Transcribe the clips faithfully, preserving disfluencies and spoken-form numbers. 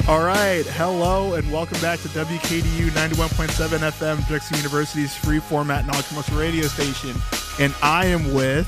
All right, hello and welcome back to W K D U ninety-one point seven F M, Drexel University's free format non-commercial radio station. And I am with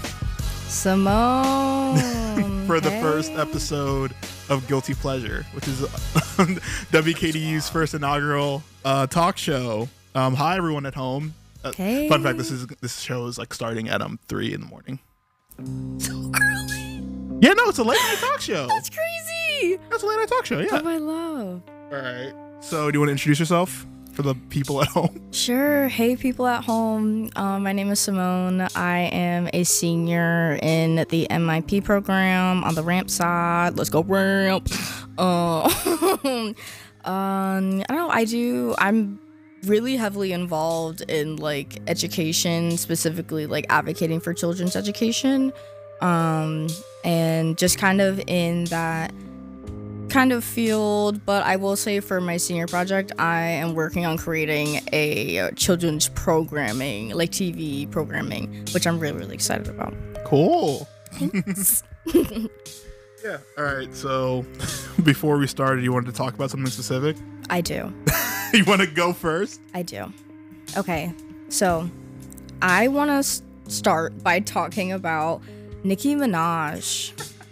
Simone for the hey. first episode of Guilty Pleasure, which is W K D U's first inaugural uh, talk show. Um, hi, everyone at home. Uh, hey. Fun fact: this is this show is like starting at um three in the morning. So early. Yeah, no, it's a late night talk show. That's crazy. That's a late night talk show. Yeah. Oh, my love. All right. So, do you want to introduce yourself for the people at home? Sure. Hey, people at home. Um, my name is Simone. I am a senior in the M I P program on the ramp side. Let's go ramp. Uh, um, I don't know. I do. I'm really heavily involved in like education, specifically like advocating for children's education. Um, and just kind of in that kind of field, but I will say for my senior project, I am working on creating a children's programming, like T V programming, which I'm really, really excited about. Cool. Thanks. Yeah. All right. So before we started, you wanted to talk about something specific? I do. You want to go first? I do. Okay. So I want to s- start by talking about Nicki Minaj.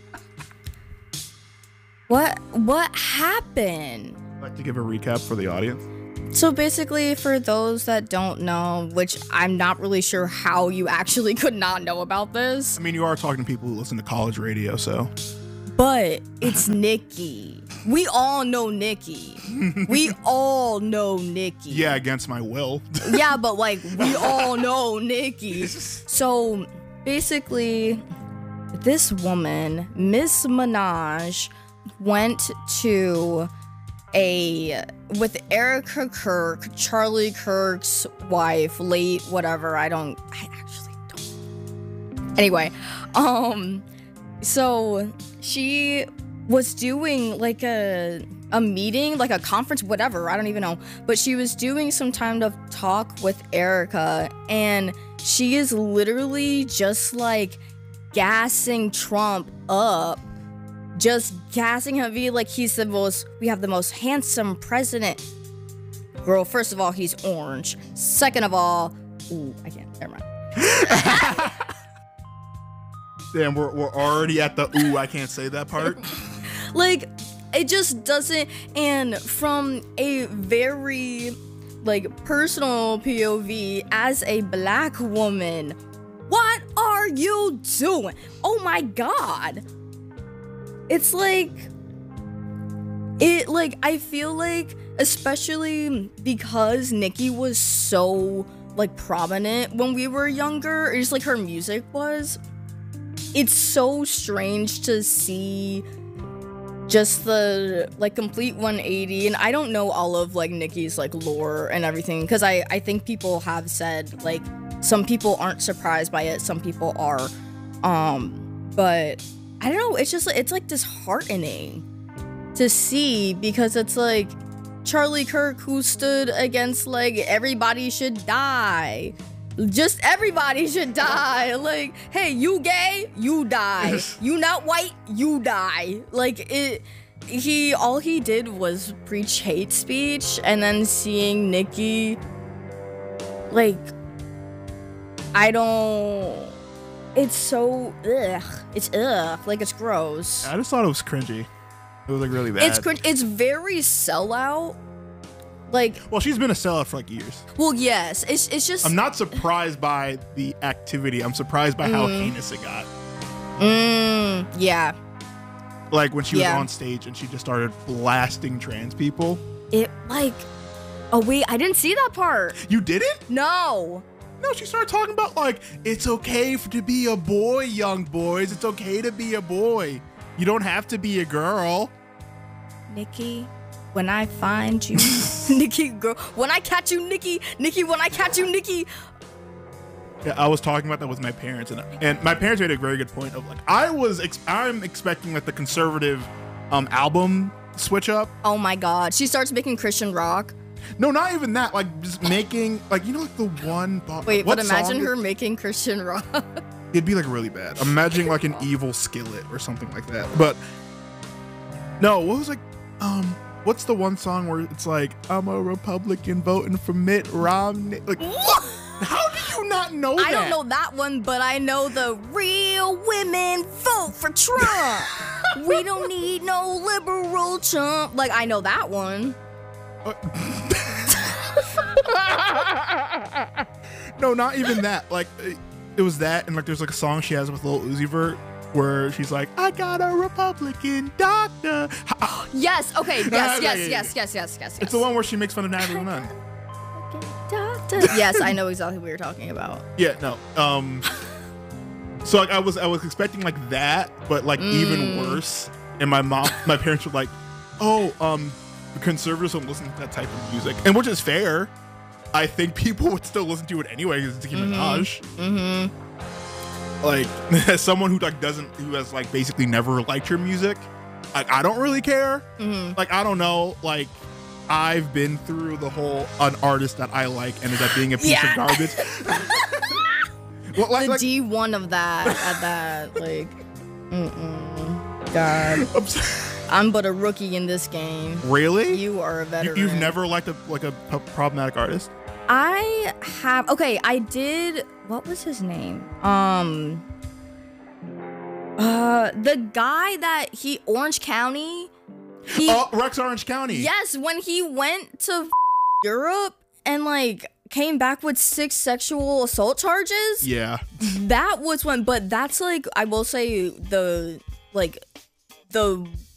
What what happened? I'd like to give a recap for the audience. So basically, for those that don't know, which I'm not really sure how you actually could not know about this, I mean, you are talking to people who listen to college radio, so. but it's Nicki. We all know Nicki. We all know Nicki. Yeah, against my will. Yeah, but like, we all know Nicki. So basically, this woman, Miss Minaj, went to a with Erica Kirk, Charlie Kirk's wife, late whatever. I don't. I actually don't. Anyway, um, so she was doing like a a meeting, like a conference, whatever. I don't even know. But she was doing some kind of talk with Erica, and she is literally just like gassing Trump up. Just gassing him, be like he's the most, we have the most handsome president. Girl, first of all, he's orange. Second of all, ooh, I can't, never mind. Damn, we're, we're already at the ooh, I can't say that part. Like, it just doesn't, and from a very, like, personal P O V, as a black woman, what are you doing? Oh my God. It's like, it, like, I feel like, especially because Nicki was so, like, prominent when we were younger, or just, like, her music was, it's so strange to see just the, like, complete one eighty, and I don't know all of, like, Nicki's, like, lore and everything, because I, I think people have said, like, some people aren't surprised by it, some people are, um, but I don't know, it's just, it's like disheartening to see, because it's like Charlie Kirk, who stood against like everybody should die, just everybody should die, like, hey, you gay, you die, you not white, you die, like, it, he, all he did was preach hate speech, and then seeing Nicki, like, I don't, it's so, ugh. It's ugh. Like, it's gross. I just thought it was cringy. It was, like, really bad. It's cringe. It's very sellout. Like, well, she's been a sellout for, like, years. well, yes. It's it's just... I'm not surprised by the activity. I'm surprised by how Mm. heinous it got. Mm, yeah. Like, when she was Yeah. on stage and she just started blasting trans people. It, like... Oh, wait. I didn't see that part. You didn't? No. No, she started talking about, like, it's okay for, to be a boy, young boys. It's okay to be a boy. You don't have to be a girl. Nicki, when I find you... Nicki, girl. When I catch you, Nicki. Nicki, when I catch you, Nicki. Yeah, I was talking about that with my parents, and and my parents made a very good point of, like, I was, ex- I'm expecting, like, the conservative um album switch up. Oh, my God. She starts making Christian rock. No, not even that. Like, just making, like, you know, like the one. Bo- Wait, what but imagine song her is- making Christian rock. It'd be like really bad. I'm imagining like an evil skillet or something like that. But no, what was like, um, what's the one song where it's like, I'm a Republican voting for Mitt Romney? Like, what? How do you not know that? I don't know that one, but I know the real women vote for Trump. We don't need no liberal chump. Like, I know that one. No, not even that. Like, it was that, and like, there's like a song she has with Lil Uzi Vert where she's like, I got a Republican doctor. Yes, okay, yes, No, yes, yeah, yes, yeah, yes, yes, yes, yes. It's the one where she makes fun of Natalie Nunn. Doctor. Yes, I know exactly what you're talking about. Yeah, no. Um, so like, I was I was expecting like that, but like mm. even worse. And my mom, my parents were like, "Oh, um, conservatives don't listen to that type of music," and which is fair. I think people would still listen to it anyway because it's Nicki Minaj. Mm-hmm. Like, as someone who like doesn't, who has like basically never liked her music, like I don't really care. Mm-hmm. Like I don't know, like. I've been through the whole an artist that I like ended up being a piece yeah. of garbage. Well, like, the like, D one of that at that, like, mm-mm. God. I'm but a rookie in this game. Really? You are a veteran. You, you've never liked a like a p- problematic artist? I have. Okay, I did. What was his name? Um. Uh, the guy that he Orange County. He, oh, Rex Orange County. Yes, when he went to Europe and like came back with six sexual assault charges. Yeah. That was when, but that's like, I will say the like the